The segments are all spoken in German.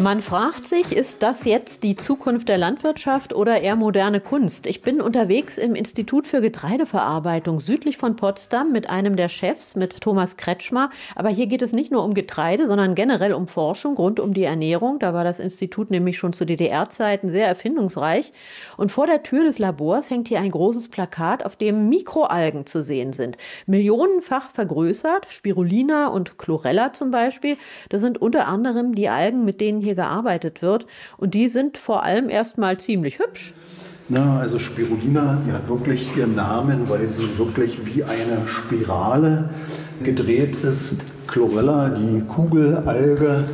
Man fragt sich, ist das jetzt die Zukunft der Landwirtschaft oder eher moderne Kunst? Ich bin unterwegs im Institut für Getreideverarbeitung südlich von Potsdam mit einem der Chefs, mit Thomas Kretschmer. Aber hier geht es nicht nur um Getreide, sondern generell um Forschung rund um die Ernährung. Da war das Institut nämlich schon zu DDR-Zeiten sehr erfindungsreich. Und vor der Tür des Labors hängt hier ein großes Plakat, auf dem Mikroalgen zu sehen sind. Millionenfach vergrößert, Spirulina und Chlorella zum Beispiel. Das sind unter anderem die Algen, mit denen hier gearbeitet wird. Und die sind vor allem erstmal ziemlich hübsch. Na, also Spirulina, die hat wirklich ihren Namen, weil sie wirklich wie eine Spirale gedreht ist. Chlorella, die Kugelalge,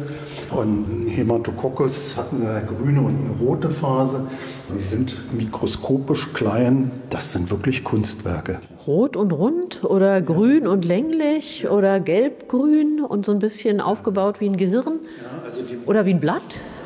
und Haematococcus hat eine grüne und eine rote Phase. Sie sind mikroskopisch klein. Das sind wirklich Kunstwerke. Rot und rund oder grün und länglich oder gelb-grün und so ein bisschen aufgebaut wie ein Gehirn oder wie ein Blatt.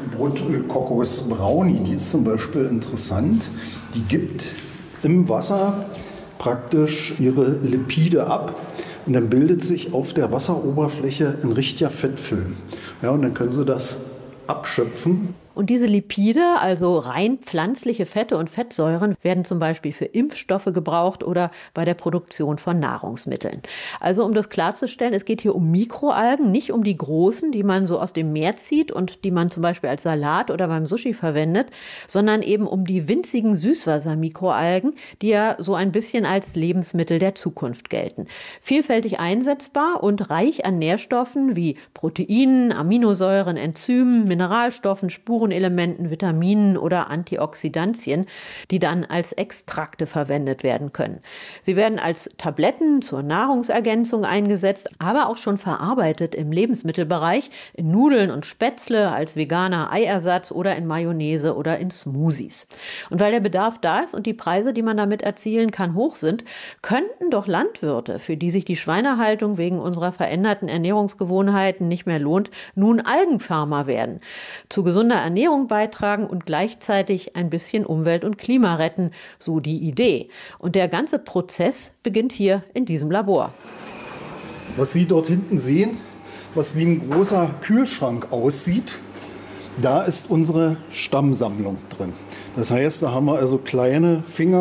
Brutcoccus browni, die ist zum Beispiel interessant. Die gibt im Wasser praktisch ihre Lipide ab. Und dann bildet sich auf der Wasseroberfläche ein richtiger Fettfilm. Ja, und dann können Sie das abschöpfen. Und diese Lipide, also rein pflanzliche Fette und Fettsäuren, werden zum Beispiel für Impfstoffe gebraucht oder bei der Produktion von Nahrungsmitteln. Also um das klarzustellen, es geht hier um Mikroalgen, nicht um die großen, die man so aus dem Meer zieht und die man zum Beispiel als Salat oder beim Sushi verwendet, sondern eben um die winzigen Süßwasser-Mikroalgen, die ja so ein bisschen als Lebensmittel der Zukunft gelten. Vielfältig einsetzbar und reich an Nährstoffen wie Proteinen, Aminosäuren, Enzymen, Mineralstoffen, Spurenelementen, Vitaminen oder Antioxidantien, die dann als Extrakte verwendet werden können. Sie werden als Tabletten zur Nahrungsergänzung eingesetzt, aber auch schon verarbeitet im Lebensmittelbereich, in Nudeln und Spätzle, als veganer Eiersatz oder in Mayonnaise oder in Smoothies. Und weil der Bedarf da ist und die Preise, die man damit erzielen kann, hoch sind, könnten doch Landwirte, für die sich die Schweinehaltung wegen unserer veränderten Ernährungsgewohnheiten nicht mehr lohnt, nun Algenfarmer werden. Zu gesunder Ernährung beitragen und gleichzeitig ein bisschen Umwelt und Klima retten, so die Idee. Und der ganze Prozess beginnt hier in diesem Labor. Was Sie dort hinten sehen, was wie ein großer Kühlschrank aussieht, da ist unsere Stammsammlung drin. Das heißt, da haben wir also kleine,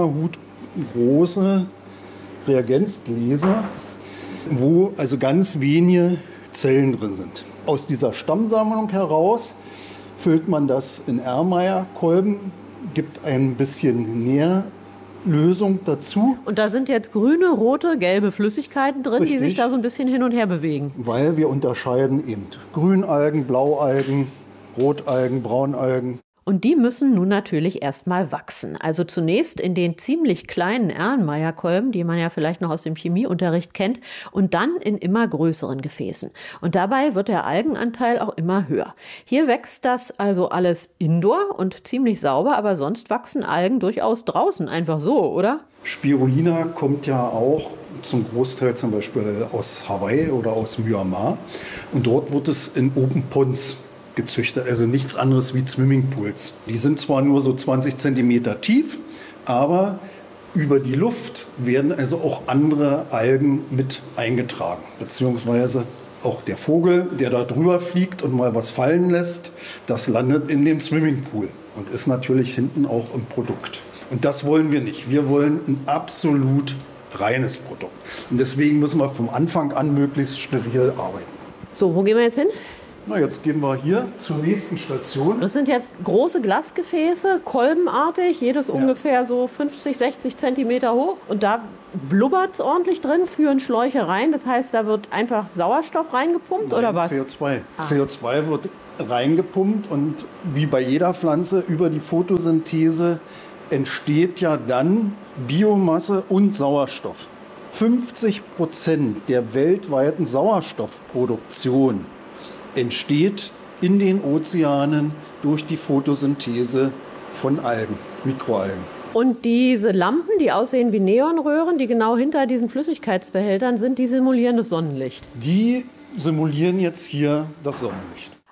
fingerhutgroße Reagenzgläser, wo also ganz wenige Zellen drin sind. Aus dieser Stammsammlung heraus füllt man das in Erlenmeyer-Kolben, gibt ein bisschen Nährlösung dazu. Und da sind jetzt grüne, rote, gelbe Flüssigkeiten drin, Richtig. Die sich da so ein bisschen hin und her bewegen. Weil wir unterscheiden eben Grünalgen, Blaualgen, Rotalgen, Braunalgen. Und die müssen nun natürlich erstmal wachsen. Also zunächst in den ziemlich kleinen Erlenmeyer-Kolben, die man ja vielleicht noch aus dem Chemieunterricht kennt, und dann in immer größeren Gefäßen. Und dabei wird der Algenanteil auch immer höher. Hier wächst das also alles indoor und ziemlich sauber, aber sonst wachsen Algen durchaus draußen, einfach so, oder? Spirulina kommt ja auch zum Großteil zum Beispiel aus Hawaii oder aus Myanmar. Und dort wird es in Open Ponds gezüchtet, also nichts anderes wie Swimmingpools. Die sind zwar nur so 20 Zentimeter tief, aber über die Luft werden also auch andere Algen mit eingetragen, beziehungsweise auch der Vogel, der da drüber fliegt und mal was fallen lässt, das landet in dem Swimmingpool und ist natürlich hinten auch im Produkt. Und das wollen wir nicht. Wir wollen ein absolut reines Produkt. Und deswegen müssen wir vom Anfang an möglichst steril arbeiten. So, wo gehen wir jetzt hin? Na, jetzt gehen wir hier zur nächsten Station. Das sind jetzt große Glasgefäße, kolbenartig, jedes ungefähr so 50, 60 Zentimeter hoch. Und da blubbert es ordentlich drin, führen Schläuche rein. Das heißt, da wird einfach Sauerstoff reingepumpt. Nein, oder was? CO2. CO2 wird reingepumpt und wie bei jeder Pflanze über die Photosynthese entsteht ja dann Biomasse und Sauerstoff. 50% der weltweiten Sauerstoffproduktion entsteht in den Ozeanen durch die Photosynthese von Algen, Mikroalgen. Und diese Lampen, die aussehen wie Neonröhren, die genau hinter diesen Flüssigkeitsbehältern sind, die simulieren das Sonnenlicht. Die simulieren jetzt hier das Sonnenlicht.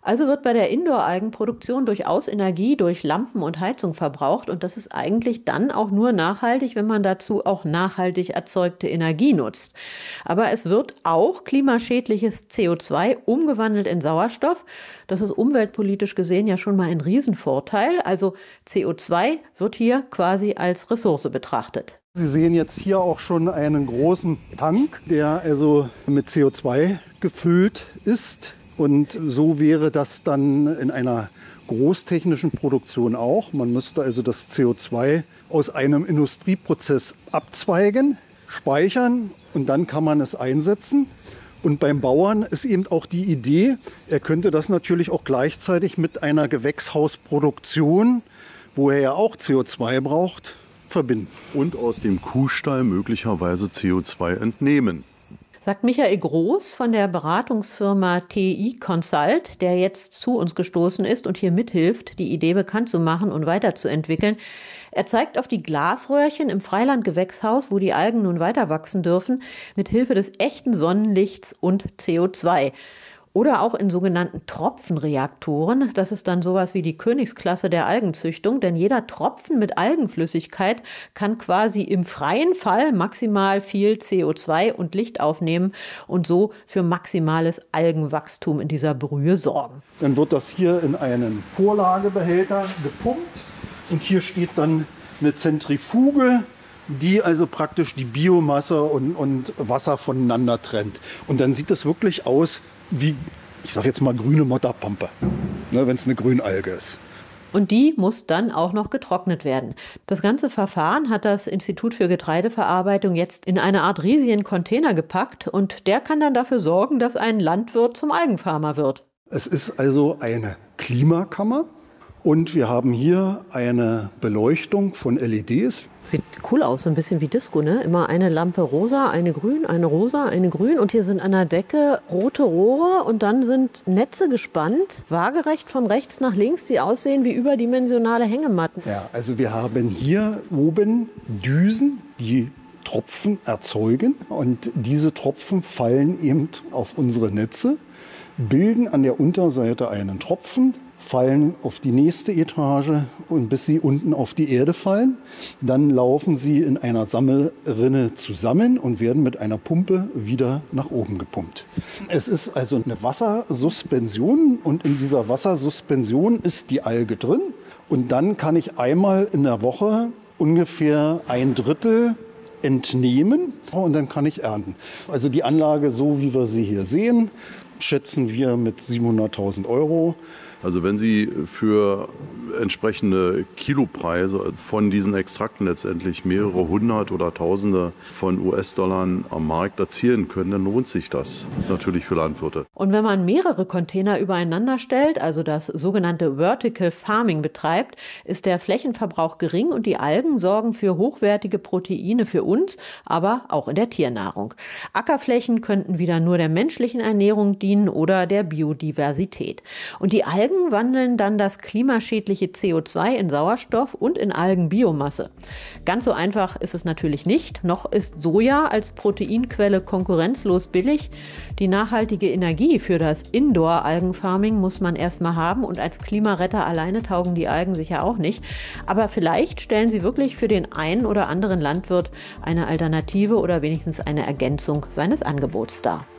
Also wird bei der Indoor-Algenproduktion durchaus Energie durch Lampen und Heizung verbraucht und das ist eigentlich dann auch nur nachhaltig, wenn man dazu auch nachhaltig erzeugte Energie nutzt. Aber es wird auch klimaschädliches CO2 umgewandelt in Sauerstoff. Das ist umweltpolitisch gesehen ja schon mal ein Riesenvorteil. Also CO2 wird hier quasi als Ressource betrachtet. Sie sehen jetzt hier auch schon einen großen Tank, der also mit CO2 gefüllt ist. Und so wäre das dann in einer großtechnischen Produktion auch. Man müsste also das CO2 aus einem Industrieprozess abzweigen, speichern und dann kann man es einsetzen. Und beim Bauern ist eben auch die Idee, er könnte das natürlich auch gleichzeitig mit einer Gewächshausproduktion, wo er ja auch CO2 braucht, verbinden. Und aus dem Kuhstall möglicherweise CO2 entnehmen. Sagt Michael Groß von der Beratungsfirma TI Consult, der jetzt zu uns gestoßen ist und hier mithilft, die Idee bekannt zu machen und weiterzuentwickeln. Er zeigt auf die Glasröhrchen im Freilandgewächshaus, wo die Algen nun weiter wachsen dürfen, mit Hilfe des echten Sonnenlichts und CO2. Oder auch in sogenannten Tropfenreaktoren. Das ist dann sowas wie die Königsklasse der Algenzüchtung, denn jeder Tropfen mit Algenflüssigkeit kann quasi im freien Fall maximal viel CO2 und Licht aufnehmen und so für maximales Algenwachstum in dieser Brühe sorgen. Dann wird das hier in einen Vorlagebehälter gepumpt und hier steht dann eine Zentrifuge, die also praktisch die Biomasse und Wasser voneinander trennt. Und dann sieht das wirklich aus wie, ich sage jetzt mal, grüne Motterpampe, ne, wenn es eine Grünalge ist. Und die muss dann auch noch getrocknet werden. Das ganze Verfahren hat das Institut für Getreideverarbeitung jetzt in eine Art riesigen Container gepackt und der kann dann dafür sorgen, dass ein Landwirt zum Algenfarmer wird. Es ist also eine Klimakammer und wir haben hier eine Beleuchtung von LEDs. Sieht cool aus, ein bisschen wie Disco, ne? Immer eine Lampe rosa, eine grün, eine rosa, eine grün. Und hier sind an der Decke rote Rohre und dann sind Netze gespannt, waagerecht von rechts nach links, die aussehen wie überdimensionale Hängematten. Ja, also wir haben hier oben Düsen, die Tropfen erzeugen. Und diese Tropfen fallen eben auf unsere Netze, bilden an der Unterseite einen Tropfen, fallen auf die nächste Etage und bis sie unten auf die Erde fallen. Dann laufen sie in einer Sammelrinne zusammen und werden mit einer Pumpe wieder nach oben gepumpt. Es ist also eine Wassersuspension und in dieser Wassersuspension ist die Alge drin. Und dann kann ich einmal in der Woche ungefähr 1/3 entnehmen und dann kann ich ernten. Also die Anlage, so wie wir sie hier sehen, schätzen wir mit 700.000 €. Also wenn Sie für entsprechende Kilopreise von diesen Extrakten letztendlich mehrere hundert oder Tausende von US-Dollar am Markt erzielen können, dann lohnt sich das natürlich für Landwirte. Und wenn man mehrere Container übereinander stellt, also das sogenannte Vertical Farming betreibt, ist der Flächenverbrauch gering und die Algen sorgen für hochwertige Proteine für uns, aber auch in der Tiernahrung. Ackerflächen könnten wieder nur der menschlichen Ernährung dienen oder der Biodiversität. Und die Algen wandeln dann das klimaschädliche CO2 in Sauerstoff und in Algenbiomasse. Ganz so einfach ist es natürlich nicht. Noch ist Soja als Proteinquelle konkurrenzlos billig. Die nachhaltige Energie für das Indoor-Algenfarming muss man erstmal haben und als Klimaretter alleine taugen die Algen sicher auch nicht. Aber vielleicht stellen sie wirklich für den einen oder anderen Landwirt eine Alternative oder wenigstens eine Ergänzung seines Angebots dar.